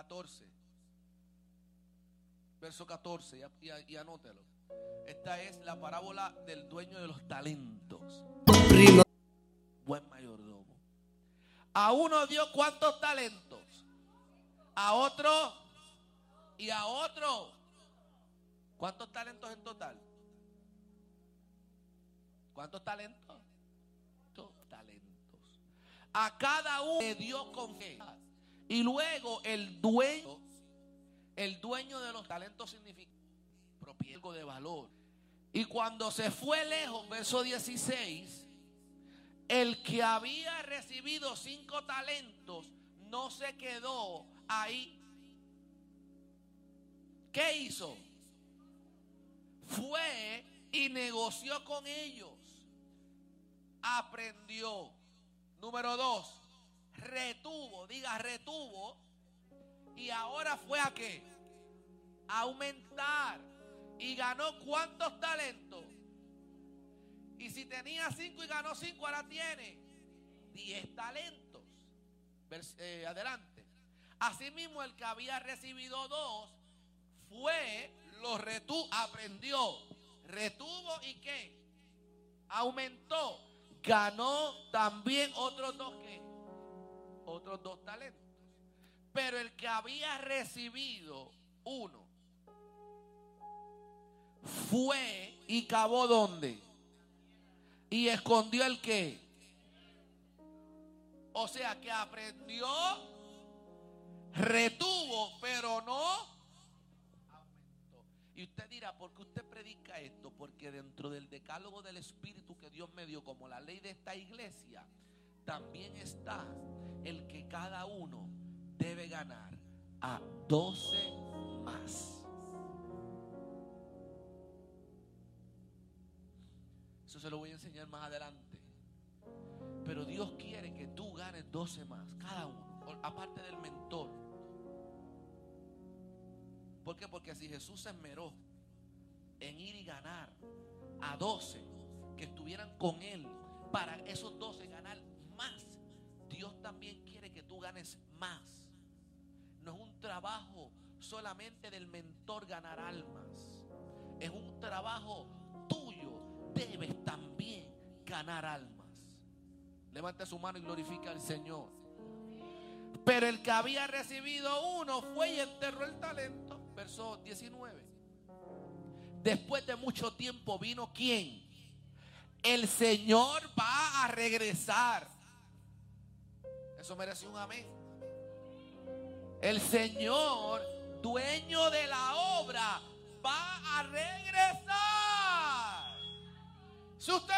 14. Verso 14, y anótelo. Esta es la parábola del dueño de los talentos. Buen mayordomo. A uno dio ¿cuántos talentos? A otro y a otro. ¿Cuántos talentos en total? ¿Cuántos talentos? 2 talentos. A cada uno le dio con fe. Y luego el dueño de los talentos significa propiedad de valor. Y cuando se fue lejos, verso 16, el que había recibido 5 talentos no se quedó ahí. ¿Qué hizo? Fue y negoció con ellos. Aprendió. Número 2, retuvo, diga retuvo. Y ahora fue a qué? A aumentar. Y ganó ¿cuántos talentos? Y si tenía 5 y ganó 5, ahora tiene 10 talentos. Adelante. Asimismo, el que había recibido 2 fue, lo retuvo, aprendió, retuvo y ¿qué? Aumentó. Ganó también otros 2 ¿qué? Otros 2 talentos. Pero el que había recibido 1 fue y cavó ¿dónde? Y escondió el ¿qué? O sea que aprendió, retuvo, pero no aumentó. Y usted dirá, ¿por qué usted predica esto? Porque dentro del decálogo del Espíritu que Dios me dio como la ley de esta iglesia, también está el que cada uno debe ganar a 12 más. Eso se lo voy a enseñar más adelante. Pero Dios quiere que tú ganes 12 más, cada uno, aparte del mentor. ¿Por qué? Porque si Jesús se esmeró en ir y ganar a 12 que estuvieran con Él, para esos 12 ganar más, Dios también quiere que tú ganes más. No es un trabajo solamente del mentor ganar almas, es un trabajo tuyo. Debes también ganar almas. Levante su mano y glorifica al Señor. Pero el que había recibido 1 fue y enterró el talento. Verso 19. Después de mucho tiempo vino ¿quién? El Señor va a regresar. Eso merece un amén. El Señor, dueño de la obra, va a regresar. Si usted